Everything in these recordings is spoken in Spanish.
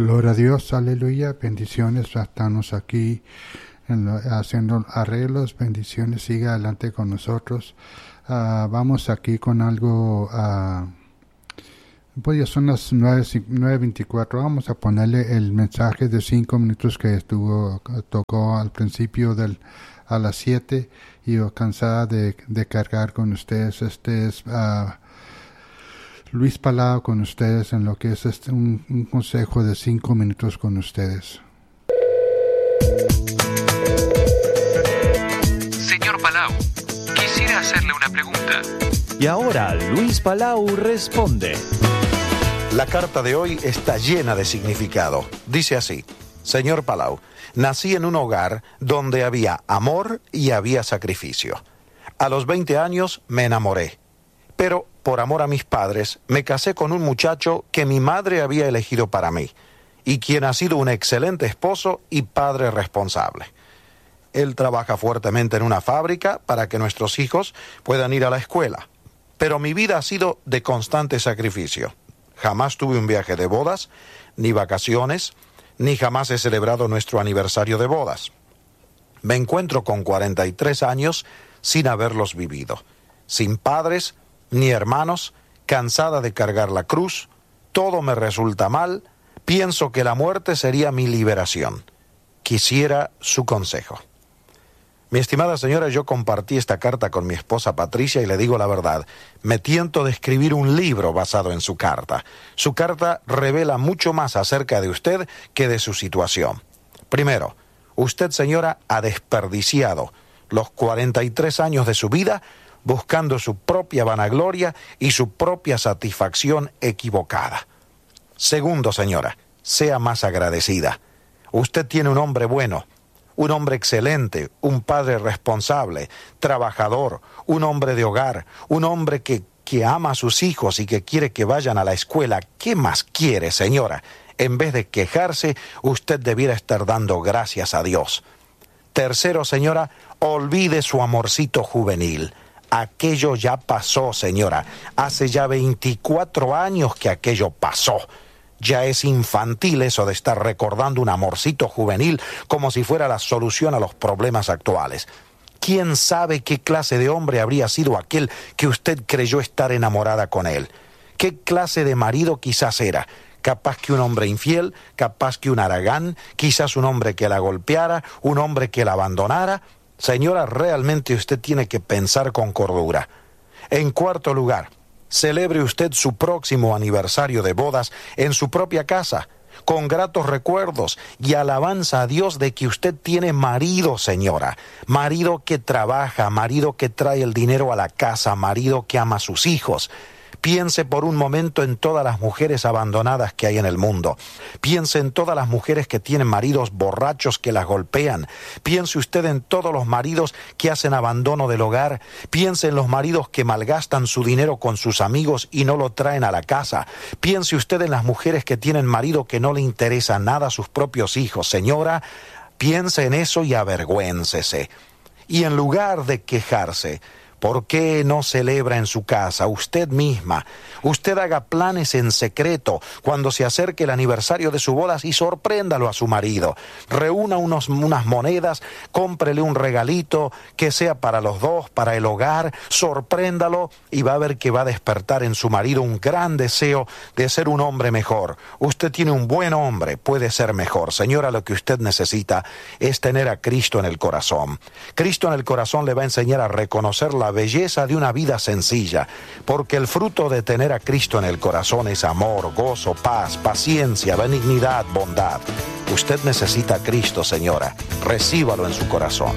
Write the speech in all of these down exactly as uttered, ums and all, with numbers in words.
Gloria a Dios, aleluya, bendiciones, estamos aquí en lo, haciendo arreglos, bendiciones, siga adelante con nosotros. Uh, vamos aquí con algo, uh, pues ya son las nueve veinticuatro, vamos a ponerle el mensaje de cinco minutos que estuvo, tocó al principio del, a las siete, y yo cansada de, de cargar con ustedes. Este es uh, Luis Palau con ustedes en lo que es este, un, un consejo de cinco minutos con ustedes. Señor Palau, quisiera hacerle una pregunta. Y ahora Luis Palau responde. La carta de hoy está llena de significado. Dice así: Señor Palau, nací en un hogar donde había amor y había sacrificio. A los veinte años me enamoré, pero por amor a mis padres me casé con un muchacho que mi madre había elegido para mí, y quien ha sido un excelente esposo y padre responsable. Él trabaja fuertemente en una fábrica para que nuestros hijos puedan ir a la escuela, pero mi vida ha sido de constante sacrificio. Jamás tuve un viaje de bodas, ni vacaciones, ni jamás he celebrado nuestro aniversario de bodas. Me encuentro con cuarenta y tres años sin haberlos vivido, sin padres ni hermanos, cansada de cargar la cruz, todo me resulta mal, pienso que la muerte sería mi liberación. Quisiera su consejo. Mi estimada señora, yo compartí esta carta con mi esposa Patricia y le digo la verdad, me tiento de escribir un libro basado en su carta. Su carta revela mucho más acerca de usted que de su situación. Primero, usted, señora, ha desperdiciado los cuarenta y tres años de su vida buscando su propia vanagloria y su propia satisfacción equivocada. Segundo, señora, sea más agradecida. Usted tiene un hombre bueno, un hombre excelente, un padre responsable, trabajador, un hombre de hogar, un hombre que, que ama a sus hijos y que quiere que vayan a la escuela. ¿Qué más quiere, señora? En vez de quejarse, usted debiera estar dando gracias a Dios. Tercero, señora, olvide su amorcito juvenil. Aquello ya pasó, señora. Hace ya veinticuatro años que aquello pasó. Ya es infantil eso de estar recordando un amorcito juvenil como si fuera la solución a los problemas actuales. ¿Quién sabe qué clase de hombre habría sido aquel que usted creyó estar enamorada con él? ¿Qué clase de marido quizás era? Capaz que un hombre infiel, capaz que un haragán, quizás un hombre que la golpeara, un hombre que la abandonara. Señora, realmente usted tiene que pensar con cordura. En cuarto lugar, celebre usted su próximo aniversario de bodas en su propia casa, con gratos recuerdos y alabanza a Dios de que usted tiene marido, señora. Marido que trabaja, marido que trae el dinero a la casa, marido que ama a sus hijos. Piense por un momento en todas las mujeres abandonadas que hay en el mundo. Piense en todas las mujeres que tienen maridos borrachos que las golpean. Piense usted en todos los maridos que hacen abandono del hogar. Piense en los maridos que malgastan su dinero con sus amigos y no lo traen a la casa. Piense usted en las mujeres que tienen marido que no le interesa nada a sus propios hijos. Señora, piense en eso y avergüéncese. Y en lugar de quejarse, ¿por qué no celebra en su casa usted misma? Usted haga planes en secreto cuando se acerque el aniversario de su boda y sorpréndalo a su marido. Reúna unos, unas monedas, cómprele un regalito que sea para los dos, para el hogar, sorpréndalo y va a ver que va a despertar en su marido un gran deseo de ser un hombre mejor. Usted tiene un buen hombre, puede ser mejor. Señora, lo que usted necesita es tener a Cristo en el corazón. Cristo en el corazón le va a enseñar a reconocer la belleza de una vida sencilla, porque el fruto de tener a Cristo en el corazón es amor, gozo, paz, paciencia, benignidad, bondad. Usted necesita a Cristo, señora. Recíbalo en su corazón.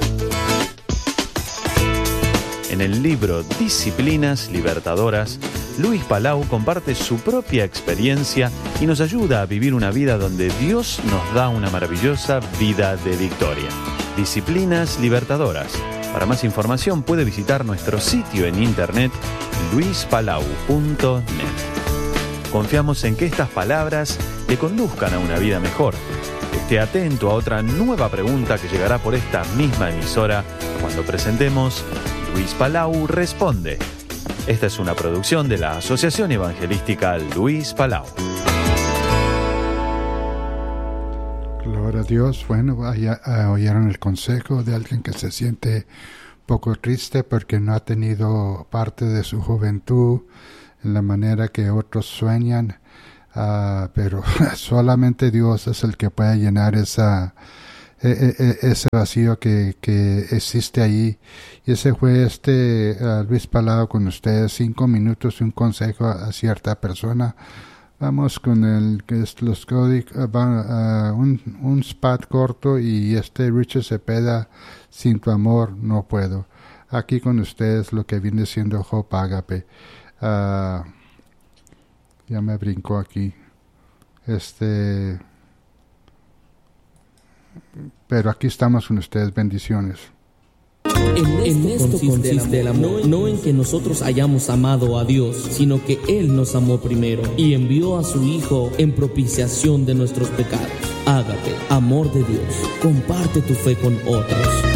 En el libro Disciplinas Libertadoras, Luis Palau comparte su propia experiencia y nos ayuda a vivir una vida donde Dios nos da una maravillosa vida de victoria. Disciplinas Libertadoras. Para más información puede visitar nuestro sitio en internet luis palau punto net. Confiamos en que estas palabras le conduzcan a una vida mejor. Esté atento a otra nueva pregunta que llegará por esta misma emisora cuando presentemos Luis Palau Responde. Esta es una producción de la Asociación Evangelística Luis Palau. Gloria a Dios. Bueno, allá, uh, oyeron el consejo de alguien que se siente poco triste porque no ha tenido parte de su juventud en la manera que otros sueñan, uh, pero solamente Dios es el que puede llenar esa e, e, ese vacío que, que existe ahí. Y ese fue este uh, Luis Palau con ustedes, cinco minutos, un consejo a, a cierta persona. Vamos con el que es los códigos, uh, uh, un, un spot corto, y este Richard Cepeda, Sin tu amor no puedo. Aquí con ustedes lo que viene siendo Hope Agape. Uh, ya me brincó aquí. Este, pero aquí estamos con ustedes. Bendiciones. En esto, en esto consiste, consiste el amor, el amor, no en que nosotros hayamos amado a Dios, sino que Él nos amó primero y envió a su Hijo en propiciación de nuestros pecados. Ágape, amor de Dios. Comparte tu fe con otros.